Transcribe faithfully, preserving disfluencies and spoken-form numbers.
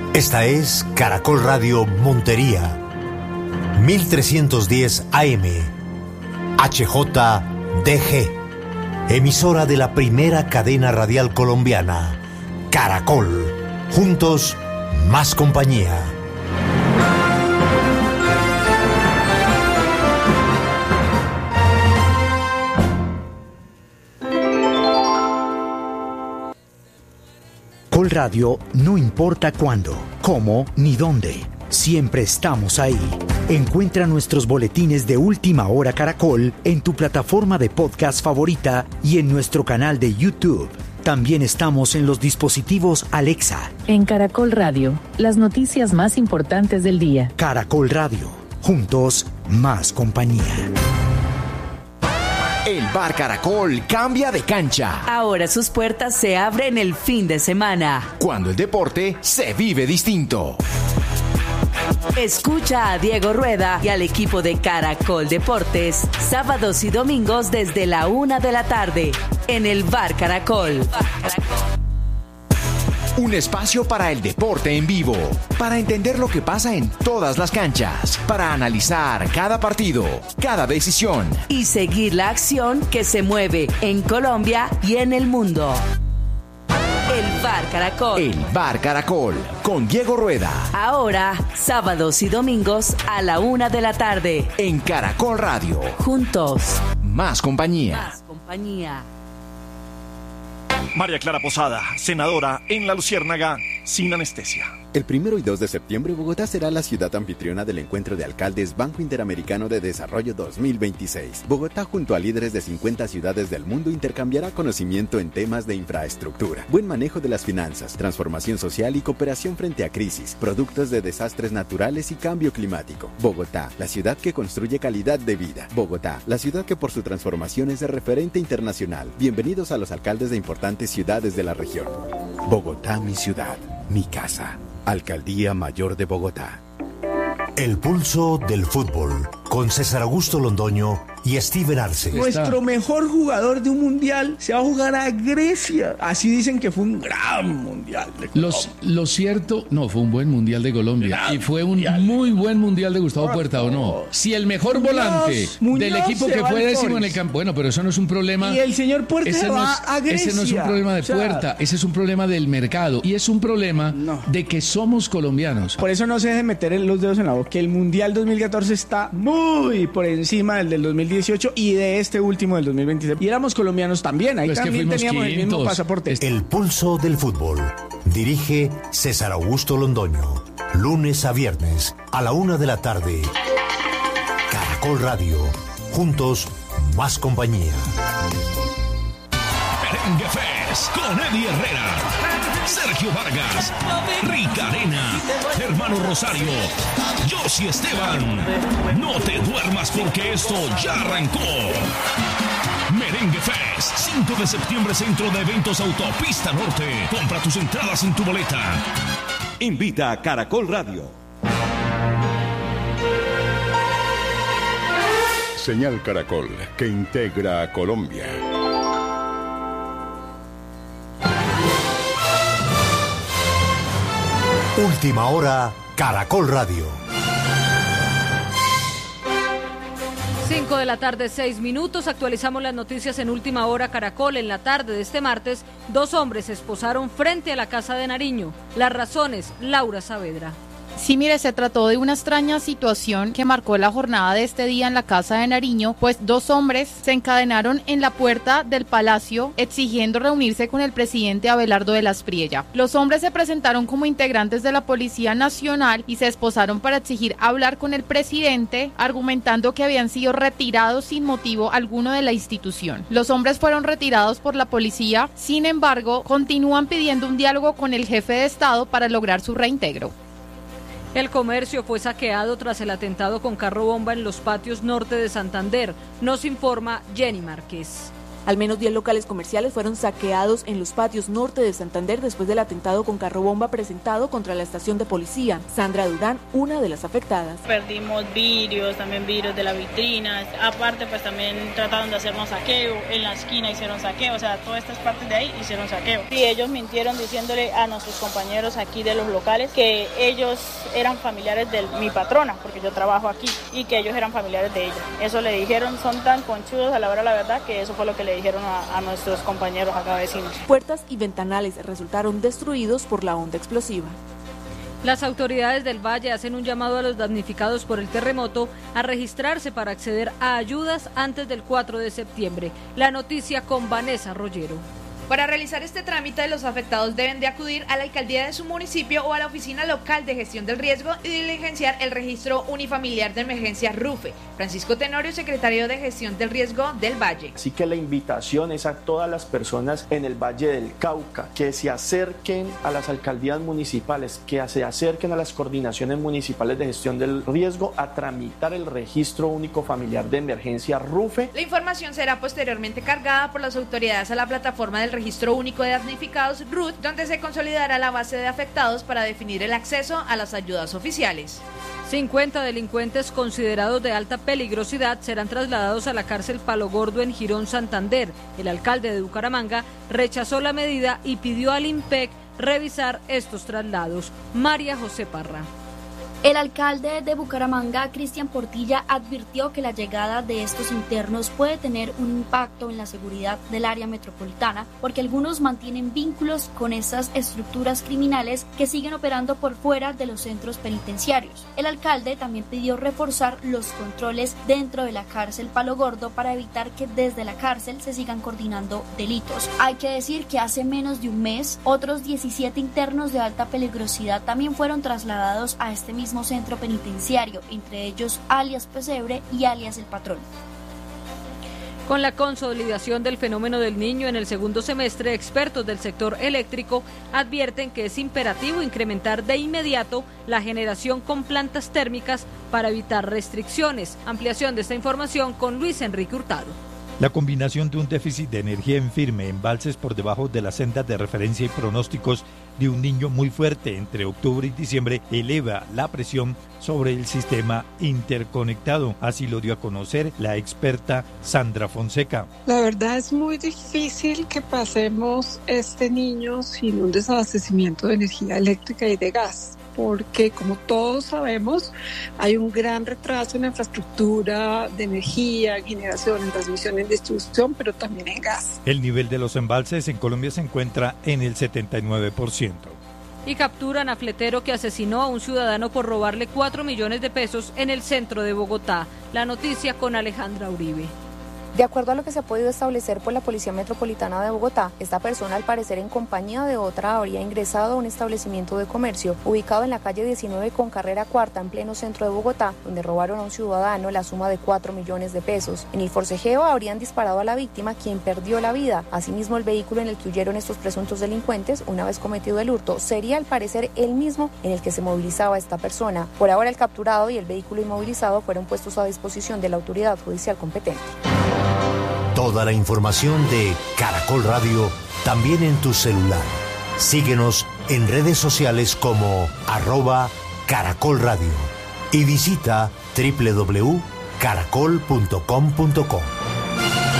Esta es Caracol Radio Montería, mil trescientos diez A M, H J D G, emisora de la primera cadena radial colombiana, Caracol. Juntos, más compañía. Caracol Radio, no importa cuándo, cómo ni dónde, siempre estamos ahí. Encuentra nuestros boletines de Última Hora Caracol en tu plataforma de podcast favorita y en nuestro canal de YouTube. También estamos en los dispositivos Alexa. En Caracol Radio, las noticias más importantes del día. Caracol Radio, juntos, más compañía. El Bar Caracol cambia de cancha. Ahora sus puertas se abren el fin de semana. Cuando el deporte se vive distinto. Escucha a Diego Rueda y al equipo de Caracol Deportes, sábados y domingos desde la una de la tarde, en el Bar Caracol. Un espacio para el deporte en vivo, para entender lo que pasa en todas las canchas, para analizar cada partido, cada decisión. Y seguir la acción que se mueve en Colombia y en el mundo. El Bar Caracol. El Bar Caracol, con Diego Rueda. Ahora, sábados y domingos a la una de la tarde. En Caracol Radio. Juntos. Más compañía. Más compañía. María Clara Posada, senadora en La Luciérnaga, sin anestesia. El primero y dos de septiembre, Bogotá será la ciudad anfitriona del Encuentro de Alcaldes Banco Interamericano de Desarrollo dos mil veintiséis. Bogotá, junto a líderes de cincuenta ciudades del mundo, intercambiará conocimiento en temas de infraestructura, buen manejo de las finanzas, transformación social y cooperación frente a crisis, productos de desastres naturales y cambio climático. Bogotá, la ciudad que construye calidad de vida. Bogotá, la ciudad que por su transformación es de referente internacional. Bienvenidos a los alcaldes de importantes ciudades de la región. Bogotá, mi ciudad, mi casa. Alcaldía Mayor de Bogotá. El pulso del fútbol, con César Augusto Londoño y Steven Arce. Nuestro mejor jugador de un mundial se va a jugar a Grecia. Así dicen que fue un gran mundial de Los, lo cierto, no, fue un buen mundial de Colombia. Gran y fue un mundial. Muy buen mundial de Gustavo Puerta, ¿o no? Si el mejor Muñoz, volante Muñoz del equipo que fue décimo en el campo. Bueno, pero eso no es un problema. Y el señor Puerta ese va no es, a Grecia. Ese no es un problema de o sea, Puerta, ese es un problema del mercado. Y es un problema no. de que somos colombianos. Por eso no se deje meter los dedos en la boca. Que el mundial dos mil catorce está muy por encima del del dos mil dieciocho y de este último del dos mil veintisiete. Y éramos colombianos también, ahí pues también teníamos quintos. El mismo pasaporte. El pulso del fútbol. Dirige César Augusto Londoño. Lunes a viernes a la una de la tarde. Caracol Radio. Juntos, más compañía. Merengue Fest con Eddie Herrera, Sergio Vargas, Rica Arena, Hermano Rosario, Josie Esteban. No te duermas porque esto ya arrancó. Merengue Fest, cinco de septiembre, Centro de Eventos Autopista Norte. Compra tus entradas en tu boleta. Invita a Caracol Radio. Señal Caracol, que integra a Colombia. Última hora, Caracol Radio. cinco de la tarde, seis minutos. Actualizamos las noticias en Última Hora Caracol. En la tarde de este martes, dos hombres se esposaron frente a la Casa de Nariño. Las razones, Laura Saavedra. Sí, mire, se trató de una extraña situación que marcó la jornada de este día en la Casa de Nariño, pues dos hombres se encadenaron en la puerta del palacio exigiendo reunirse con el presidente Abelardo de la Espriella. Los hombres se presentaron como integrantes de la Policía Nacional y se esposaron para exigir hablar con el presidente, argumentando que habían sido retirados sin motivo alguno de la institución. Los hombres fueron retirados por la policía, sin embargo, continúan pidiendo un diálogo con el jefe de Estado para lograr su reintegro. El comercio fue saqueado tras el atentado con carro bomba en los patios norte de Santander. Nos informa Jenny Márquez. Al menos diez locales comerciales fueron saqueados en los patios norte de Santander después del atentado con carro bomba presentado contra la estación de policía. Sandra Durán, una de las afectadas. Perdimos vidrios, también vidrios de las vitrinas. Aparte, pues también trataron de hacernos saqueo. En la esquina hicieron saqueo, o sea, todas estas partes de ahí hicieron saqueo. Y ellos mintieron diciéndole a nuestros compañeros aquí de los locales que ellos eran familiares de mi patrona, porque yo trabajo aquí, y que ellos eran familiares de ella. Eso le dijeron, son tan conchudos a la hora de la verdad que eso fue lo que le dijeron a, a nuestros compañeros acá vecinos. Puertas y ventanales resultaron destruidos por la onda explosiva. Las autoridades del Valle hacen un llamado a los damnificados por el terremoto a registrarse para acceder a ayudas antes del cuatro de septiembre. La noticia con Vanessa Rollero. Para realizar este trámite, los afectados deben de acudir a la alcaldía de su municipio o a la oficina local de gestión del riesgo y diligenciar el registro unifamiliar de emergencia RUFE. Francisco Tenorio, secretario de gestión del riesgo del Valle. Así que la invitación es a todas las personas en el Valle del Cauca que se acerquen a las alcaldías municipales, que se acerquen a las coordinaciones municipales de gestión del riesgo a tramitar el registro único familiar de emergencia RUFE. La información será posteriormente cargada por las autoridades a la plataforma del Registro Único de Damnificados R U T, donde se consolidará la base de afectados para definir el acceso a las ayudas oficiales. cincuenta delincuentes considerados de alta peligrosidad serán trasladados a la cárcel Palo Gordo en Girón, Santander. El alcalde de Bucaramanga rechazó la medida y pidió al IMPEC revisar estos traslados. María José Parra. El alcalde de Bucaramanga, Cristian Portilla, advirtió que la llegada de estos internos puede tener un impacto en la seguridad del área metropolitana, porque algunos mantienen vínculos con esas estructuras criminales que siguen operando por fuera de los centros penitenciarios. El alcalde también pidió reforzar los controles dentro de la cárcel Palo Gordo para evitar que desde la cárcel se sigan coordinando delitos. Hay que decir que hace menos de un mes, otros diecisiete internos de alta peligrosidad también fueron trasladados a este mismo centro penitenciario, entre ellos alias Pesebre y alias El Patrón. Con la consolidación del fenómeno del Niño en el segundo semestre, expertos del sector eléctrico advierten que es imperativo incrementar de inmediato la generación con plantas térmicas para evitar restricciones. Ampliación de esta información con Luis Enrique Hurtado. La combinación de un déficit de energía en firme, embalses por debajo de las sendas de referencia y pronósticos de un Niño muy fuerte entre octubre y diciembre eleva la presión sobre el sistema interconectado. Así lo dio a conocer la experta Sandra Fonseca. La verdad es muy difícil que pasemos este Niño sin un desabastecimiento de energía eléctrica y de gas, porque como todos sabemos hay un gran retraso en la infraestructura de energía, en generación, en transmisión, en distribución, pero también en gas. El nivel de los embalses en Colombia se encuentra en el setenta y nueve por ciento. Y capturan a fletero que asesinó a un ciudadano por robarle cuatro millones de pesos en el centro de Bogotá. La noticia con Alejandra Uribe. De acuerdo a lo que se ha podido establecer por la Policía Metropolitana de Bogotá, esta persona, al parecer en compañía de otra, habría ingresado a un establecimiento de comercio ubicado en la calle diecinueve con carrera cuarta en pleno centro de Bogotá, donde robaron a un ciudadano la suma de cuatro millones de pesos. En el forcejeo habrían disparado a la víctima, quien perdió la vida. Asimismo, el vehículo en el que huyeron estos presuntos delincuentes, una vez cometido el hurto, sería al parecer el mismo en el que se movilizaba esta persona. Por ahora, el capturado y el vehículo inmovilizado fueron puestos a disposición de la autoridad judicial competente. Toda la información de Caracol Radio también en tu celular. Síguenos en redes sociales como arroba Caracol Radio y visita doble u doble u doble u punto caracol punto com punto co.